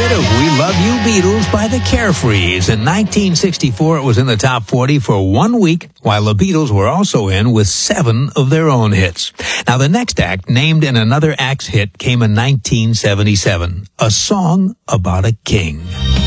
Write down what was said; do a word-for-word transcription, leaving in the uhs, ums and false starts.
bit of We Love You Beatles by the Carefrees. In nineteen sixty-four, it was in the top forty for one week, while the Beatles were also in with seven of their own hits. Now, the next act, named in another act's hit, came in nineteen seventy-seven, A Song About a King.